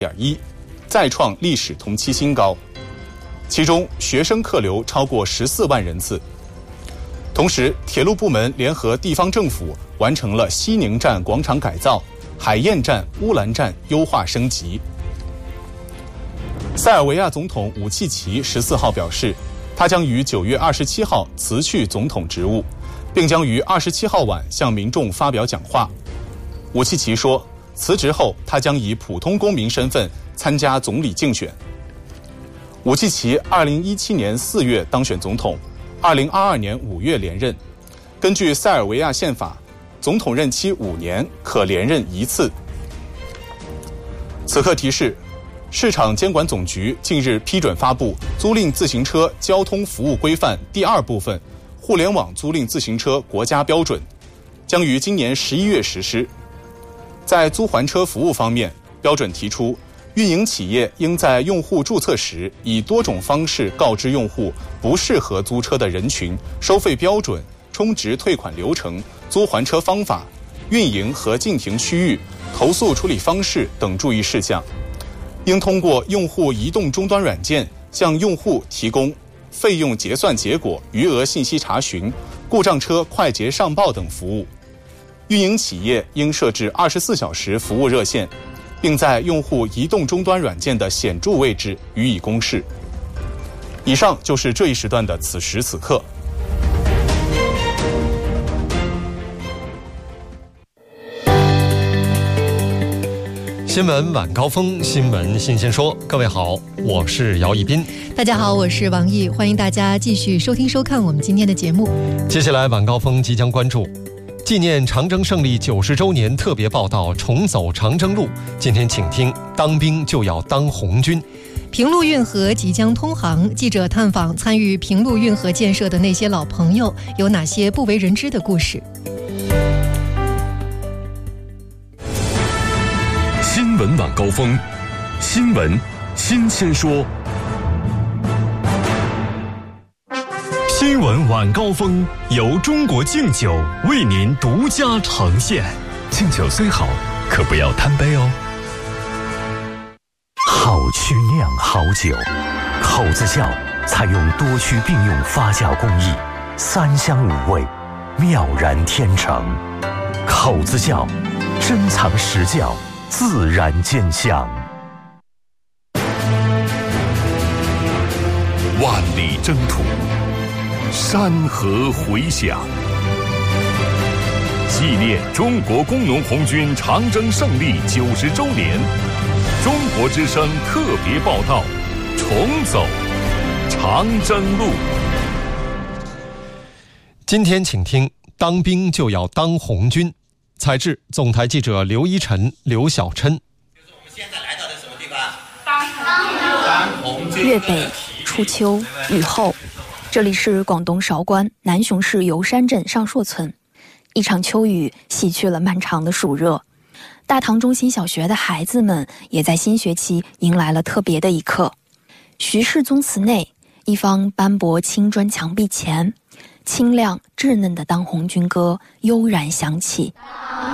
1.1%，再创历史同期新高。其中学生客流超过14万人次。同时，铁路部门联合地方政府完成了西宁站广场改造、海晏站、乌兰站优化升级。塞尔维亚总统武契奇14号表示，他将于9月27号辞去总统职务，并将于27号晚向民众发表讲话。武契奇说，辞职后他将以普通公民身份参加总理竞选。武契奇2017年4月当选总统，2022年5月连任。根据塞尔维亚宪法，总统任期5年，可连任1次。此刻提示，市场监管总局近日批准发布《租赁自行车交通服务规范》第2部分互联网租赁自行车国家标准，将于今年11月实施。在租还车服务方面，标准提出，运营企业应在用户注册时以多种方式告知用户不适合租车的人群、收费标准、充值退款流程、租还车方法、运营和禁停区域、投诉处理方式等注意事项。应通过用户移动终端软件向用户提供费用结算结果、余额信息查询、故障车快捷上报等服务。运营企业应设置24小时服务热线，并在用户移动终端软件的显著位置予以公示。以上就是这一时段的此时此刻。 新闻晚高峰，新闻新鲜说。各位好，我是姚一斌。 大家好，我是王毅，欢迎大家继续收听收看我们今天的节目。 接下来晚高峰即将关注纪念长征胜利90周年特别报道《重走长征路》。今天请听当兵就要当红军。 平陆运河即将通航，记者探访参与平陆运河建设的那些老朋友，有哪些不为人知的故事？ 新闻晚高峰，新闻新鲜说。新闻晚高峰由中国敬酒为您独家呈现。敬酒虽好，可不要贪杯哦。 好曲酿好酒，口子窖采用多区并用发酵工艺，3香5味，妙然天成。口子窖珍藏实窖，自然见香。 万里征途，山河回响，纪念中国工农红军长征胜利90周年，中国之声特别报道：重走长征路。 今天请听当兵就要当红军。采制总台记者刘一晨、刘小琛。 就是我们现在来到的什么地方？当红军。 粤北初秋雨后，这里是广东韶关南雄市油山镇上朔村。一场秋雨洗去了漫长的暑热，大塘中心小学的孩子们也在新学期迎来了特别的一刻。徐氏宗祠内，一方斑驳青砖墙壁前，清亮稚嫩的当红军歌悠然响起。